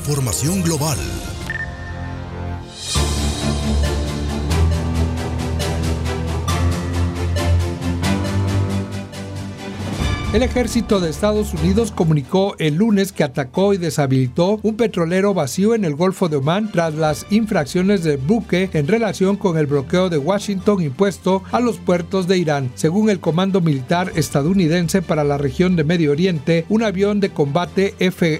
información global. El ejército de Estados Unidos comunicó el lunes que atacó y deshabilitó un petrolero vacío en el Golfo de Omán tras las infracciones del buque en relación con el bloqueo de Washington impuesto a los puertos de Irán. Según el Comando Militar Estadounidense para la región de Medio Oriente, un avión de combate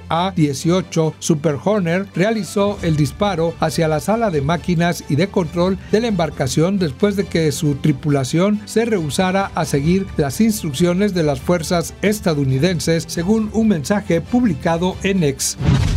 FA-18 Super Hornet realizó el disparo hacia la sala de máquinas y de control de la embarcación después de que su tripulación se rehusara a seguir las instrucciones de las fuerzas estadounidenses, según un mensaje publicado en X.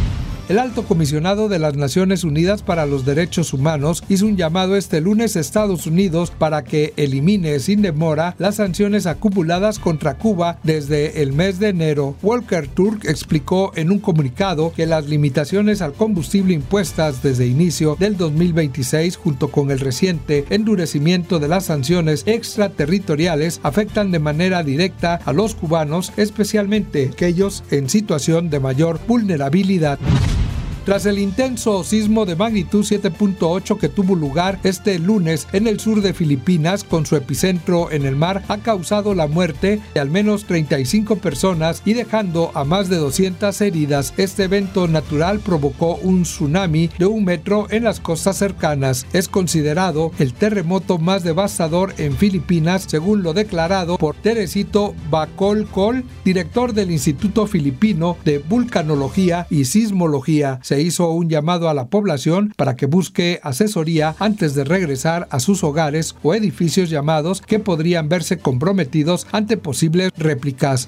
El alto comisionado de las Naciones Unidas para los Derechos Humanos hizo un llamado este lunes a Estados Unidos para que elimine sin demora las sanciones acumuladas contra Cuba desde el mes de enero. Volker Turk explicó en un comunicado que las limitaciones al combustible impuestas desde inicio del 2026, junto con el reciente endurecimiento de las sanciones extraterritoriales, afectan de manera directa a los cubanos, especialmente aquellos en situación de mayor vulnerabilidad. Tras el intenso sismo de magnitud 7.8 que tuvo lugar este lunes en el sur de Filipinas, con su epicentro en el mar, ha causado la muerte de al menos 35 personas y dejando a más de 200 heridas. Este evento natural provocó un tsunami de 1 metro en las costas cercanas. Es considerado el terremoto más devastador en Filipinas, según lo declarado por Teresito Bacolcol, director del Instituto Filipino de Vulcanología y Sismología. Se hizo un llamado a la población para que busque asesoría antes de regresar a sus hogares o edificios llamados que podrían verse comprometidos ante posibles réplicas.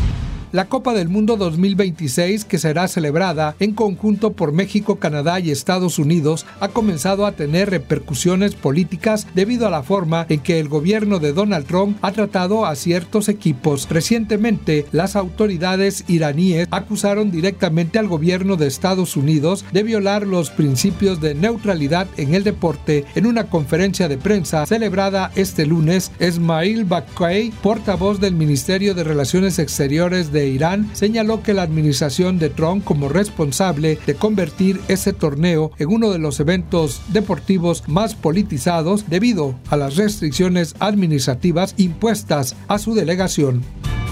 La Copa del Mundo 2026, que será celebrada en conjunto por México, Canadá y Estados Unidos, ha comenzado a tener repercusiones políticas debido a la forma en que el gobierno de Donald Trump ha tratado a ciertos equipos. Recientemente, las autoridades iraníes acusaron directamente al gobierno de Estados Unidos de violar los principios de neutralidad en el deporte. En una conferencia de prensa celebrada este lunes, Esmail Baqqei, portavoz del Ministerio de Relaciones Exteriores de Irán, señaló que la administración de Trump como responsable de convertir ese torneo en uno de los eventos deportivos más politizados debido a las restricciones administrativas impuestas a su delegación.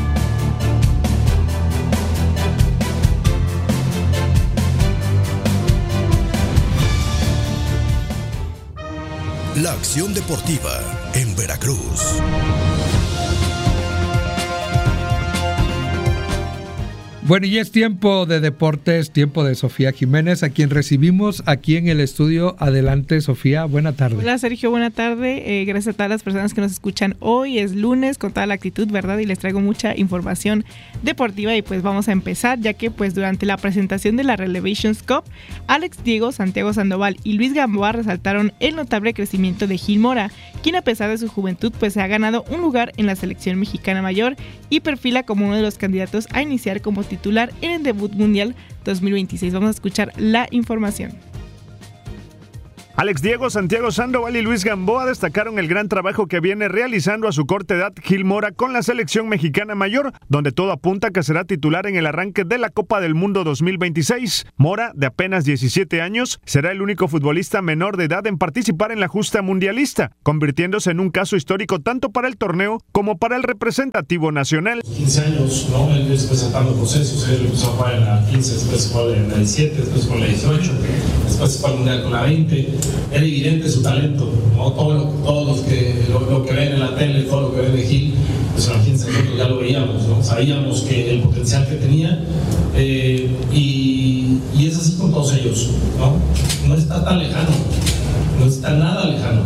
La acción deportiva en Veracruz. Bueno, y es tiempo de deportes, tiempo de Sofía Jiménez, a quien recibimos aquí en el estudio. Adelante, Sofía, buena tarde. Hola, Sergio, buena tarde. Gracias a todas las personas que nos escuchan hoy. Es lunes con toda la actitud, ¿verdad? Y les traigo mucha información deportiva y pues vamos a empezar, ya que pues durante la presentación de la Relevations Cup, Alex Diego, Santiago Sandoval y Luis Gamboa resaltaron el notable crecimiento de Gil Mora, quien a pesar de su juventud pues se ha ganado un lugar en la selección mexicana mayor y perfila como uno de los candidatos a iniciar como titular en el debut mundial 2026. Vamos a escuchar la información. Alex Diego, Santiago Sandoval y Luis Gamboa destacaron el gran trabajo que viene realizando a su corta edad Gil Mora con la selección mexicana mayor, donde todo apunta que será titular en el arranque de la Copa del Mundo 2026. Mora, de apenas 17 años, será el único futbolista menor de edad en participar en la justa mundialista, convirtiéndose en un caso histórico tanto para el torneo como para el representativo nacional. 15 años, ¿no? Él después sacando procesos, él empezó a jugar en la 15, después jugó en la 17, después con la 18, después fue al mundial con la 20. Era evidente su talento, ¿no? Todos los que lo que ven en la tele, todo lo que ven de Gil, pues imagínense, nosotros ya lo veíamos, ¿no? Sabíamos que el potencial que tenía, y es así con todos ellos, ¿no? No está tan lejano, no está nada lejano.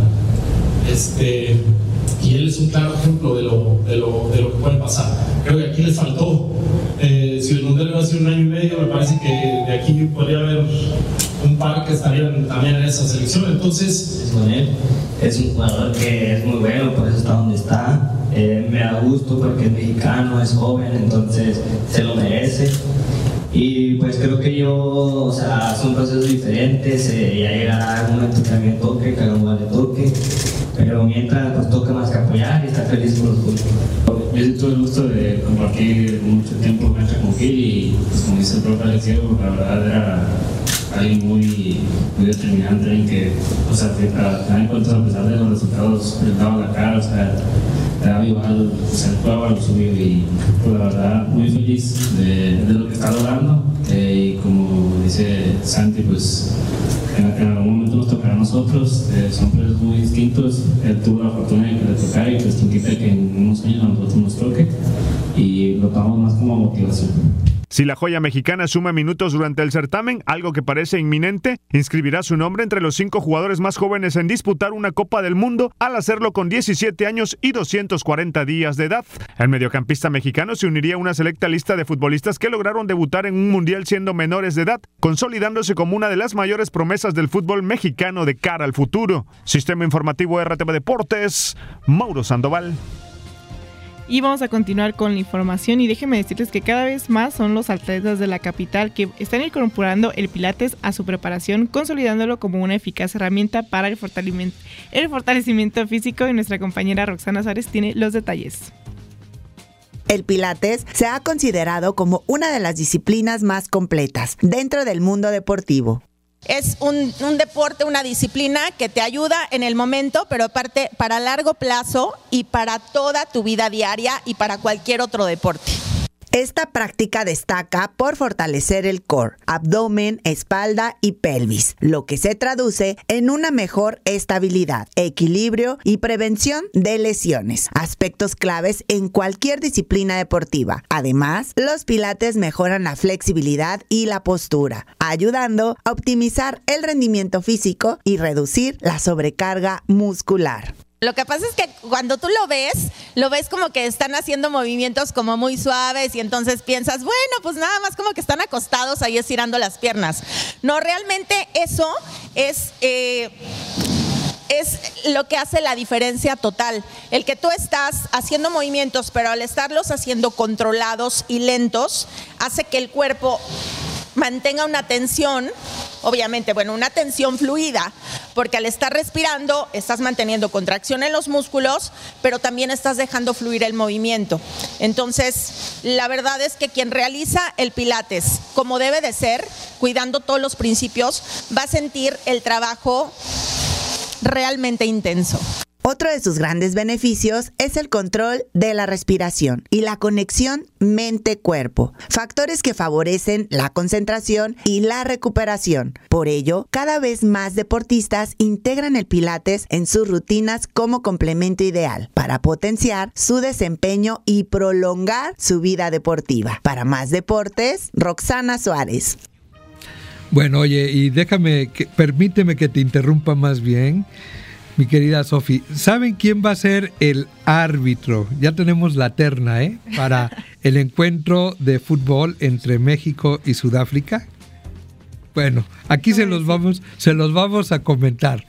Y él es un claro ejemplo de lo que puede pasar. Creo que aquí le faltó, si el mundial va a ser 1 año y medio, me parece que de aquí podría haber un par que estarían también en esa selección. Entonces, con él es un jugador que es muy bueno, por eso está donde está. Me da gusto porque es mexicano, es joven, entonces se lo merece. Y pues creo que son procesos diferentes, ya llegará un momento que a mí me toque, que a Gamboa le toque, pero mientras pues toca más que apoyar y estar feliz por los puntos. Yo tuve el gusto de compartir mucho tiempo con Gil y pues como dice el profe Alex Diego, la verdad alguien muy determinante, alguien que, o sea, que al final de cuentas, a pesar de los resultados, le daba la cara, o sea, le daba igual, o sea, el juego a lo suyo, y pues la verdad muy feliz de lo que está logrando, y como dice Santi, pues en algún momento nos tocará a nosotros, son proyectos muy distintos. Él tuvo la fortuna de que le tocara, y pues quita que en unos años a nosotros nos toque, y lo tomamos más como motivación. Si la joya mexicana suma minutos durante el certamen, algo que parece inminente, inscribirá su nombre entre los 5 jugadores más jóvenes en disputar una Copa del Mundo, al hacerlo con 17 años y 240 días de edad. El mediocampista mexicano se uniría a una selecta lista de futbolistas que lograron debutar en un mundial siendo menores de edad, consolidándose como una de las mayores promesas del fútbol mexicano de cara al futuro. Sistema Informativo RTV Deportes, Mauro Sandoval. Y vamos a continuar con la información, y déjenme decirles que cada vez más son los atletas de la capital que están incorporando el pilates a su preparación, consolidándolo como una eficaz herramienta para el fortalecimiento físico, y nuestra compañera Roxana Suárez tiene los detalles. El pilates se ha considerado como una de las disciplinas más completas dentro del mundo deportivo. Es un deporte, una disciplina que te ayuda en el momento, pero aparte para largo plazo y para toda tu vida diaria y para cualquier otro deporte. Esta práctica destaca por fortalecer el core, abdomen, espalda y pelvis, lo que se traduce en una mejor estabilidad, equilibrio y prevención de lesiones, aspectos claves en cualquier disciplina deportiva. Además, los pilates mejoran la flexibilidad y la postura, ayudando a optimizar el rendimiento físico y reducir la sobrecarga muscular. Lo que pasa es que cuando tú lo ves como que están haciendo movimientos como muy suaves, y entonces piensas, bueno, pues nada más como que están acostados ahí estirando las piernas. No, realmente eso es lo que hace la diferencia total. El que tú estás haciendo movimientos, pero al estarlos haciendo controlados y lentos, hace que el cuerpo mantenga una tensión, obviamente, una tensión fluida, porque al estar respirando estás manteniendo contracción en los músculos, pero también estás dejando fluir el movimiento. Entonces, la verdad es que quien realiza el pilates como debe de ser, cuidando todos los principios, va a sentir el trabajo realmente intenso. Otro de sus grandes beneficios es el control de la respiración y la conexión mente-cuerpo, factores que favorecen la concentración y la recuperación. Por ello, cada vez más deportistas integran el pilates en sus rutinas como complemento ideal para potenciar su desempeño y prolongar su vida deportiva. Para más deportes, Roxana Suárez. Bueno, oye, y permíteme que te interrumpa más bien. Mi querida Sofi, ¿saben quién va a ser el árbitro? Ya tenemos la terna, para el encuentro de fútbol entre México y Sudáfrica. Bueno, aquí se los vamos a comentar.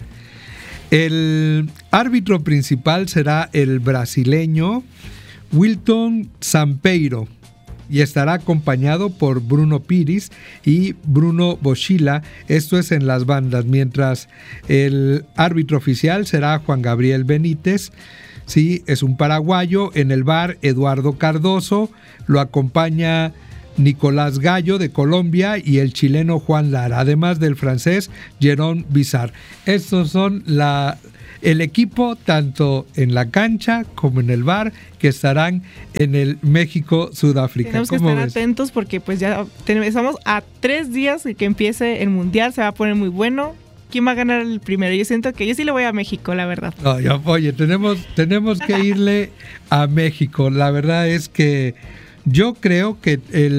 El árbitro principal será el brasileño Wilton Sampeiro, y estará acompañado por Bruno Pires y Bruno Boschilla, esto es en las bandas, mientras el árbitro oficial será Juan Gabriel Benítez, sí, es un paraguayo. En el VAR, Eduardo Cardoso, lo acompaña Nicolás Gallo de Colombia y el chileno Juan Lara, además del francés Jérôme Bizarre. Estos son el equipo tanto en la cancha como en el VAR que estarán en el México-Sudáfrica. Tenemos que estar atentos porque pues ya estamos a 3 días de que empiece el Mundial, se va a poner muy bueno. ¿Quién va a ganar el primero? Yo siento que yo sí le voy a México, la verdad. No, oye, tenemos que irle a México. La verdad es que yo creo que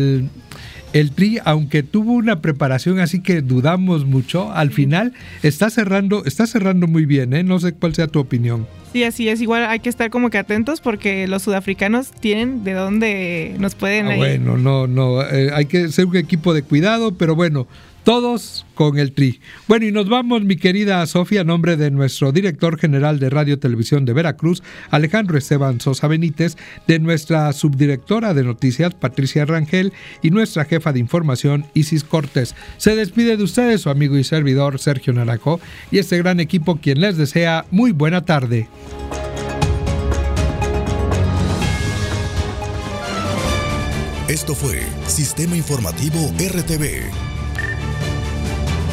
el Tri, aunque tuvo una preparación así que dudamos mucho, al final está cerrando muy bien, No sé cuál sea tu opinión. Sí, así es. Igual hay que estar como que atentos porque los sudafricanos tienen de dónde nos pueden... Bueno, no, hay que ser un equipo de cuidado, pero bueno, todos con el Tri. Bueno, y nos vamos, mi querida Sofía, a nombre de nuestro director general de Radio Televisión de Veracruz, Alejandro Esteban Sosa Benítez, de nuestra subdirectora de noticias, Patricia Rangel, y nuestra jefa de información, Isis Cortés. Se despide de ustedes su amigo y servidor, Sergio Naranjo, y este gran equipo quien les desea muy buena tarde. Esto fue Sistema Informativo RTV.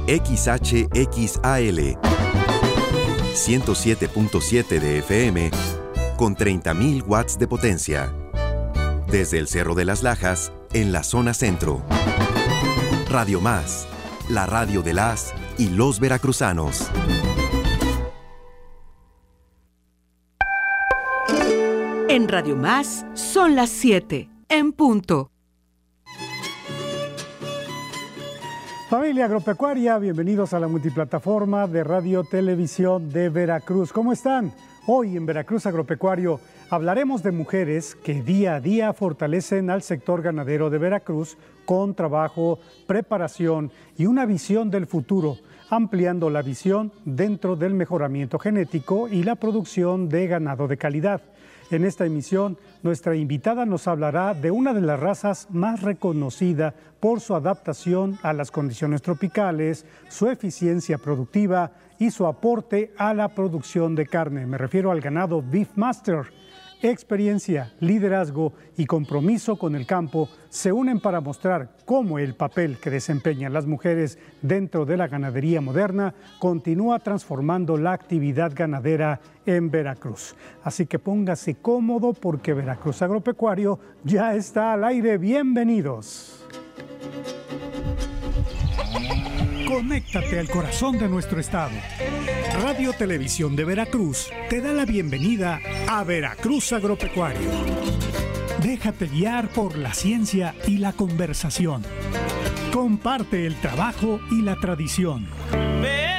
XHXAL 107.7 de FM con 30.000 watts de potencia. Desde el Cerro de las Lajas, en la zona centro. Radio Más, la radio de las y los veracruzanos. En Radio Más son las 7, en punto. Familia agropecuaria, bienvenidos a la multiplataforma de Radio Televisión de Veracruz. ¿Cómo están? Hoy en Veracruz Agropecuario hablaremos de mujeres que día a día fortalecen al sector ganadero de Veracruz con trabajo, preparación y una visión del futuro, ampliando la visión dentro del mejoramiento genético y la producción de ganado de calidad. En esta emisión, nuestra invitada nos hablará de una de las razas más reconocida por su adaptación a las condiciones tropicales, su eficiencia productiva y su aporte a la producción de carne. Me refiero al ganado Beefmaster. Experiencia, liderazgo y compromiso con el campo se unen para mostrar cómo el papel que desempeñan las mujeres dentro de la ganadería moderna continúa transformando la actividad ganadera en Veracruz. Así que póngase cómodo porque Veracruz Agropecuario ya está al aire. Bienvenidos. Conéctate al corazón de nuestro estado. Radio Televisión de Veracruz te da la bienvenida a Veracruz Agropecuario. Déjate guiar por la ciencia y la conversación. Comparte el trabajo y la tradición.